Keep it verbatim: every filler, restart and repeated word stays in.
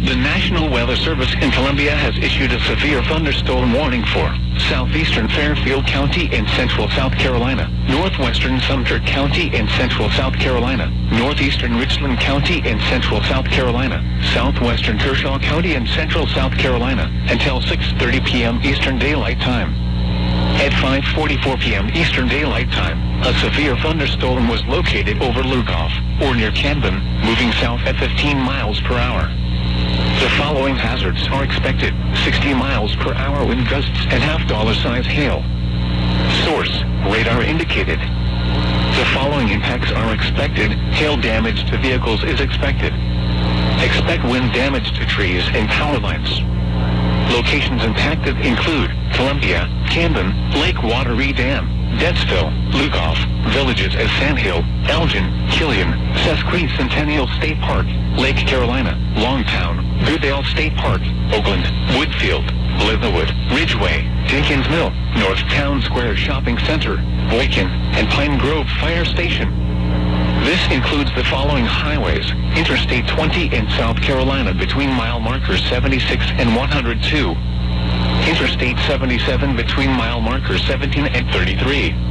The National Weather Service in Columbia has issued a severe thunderstorm warning for southeastern Fairfield County in central South Carolina, northwestern Sumter County in central South Carolina, northeastern Richland County in central South Carolina, southwestern Kershaw County in central South Carolina, until six thirty p.m. Eastern Daylight Time. At five forty-four p.m. Eastern Daylight Time, a severe thunderstorm was located over Lugoff, or near Camden, moving south at fifteen miles per hour. The following hazards are expected: sixty miles per hour wind gusts and half-dollar size hail. Source: radar indicated. The following impacts are expected: hail damage to vehicles is expected. Expect wind damage to trees and power lines. Locations impacted include Columbia, Camden, Lake Wateree Dam, Dentsville, Lugoff, villages as Sandhill, Elgin, Killian, Sesquicentennial State Park, Lake Carolina, Longtown, Goodale State Park, Oakland, Woodfield, Leatherwood, Ridgeway, Jenkins Mill, North Town Square Shopping Center, Boykin, and Pine Grove Fire Station. This includes the following highways: Interstate twenty in South Carolina between mile markers seventy-six and one hundred two. Interstate seventy-seven between mile markers seventeen and thirty-three.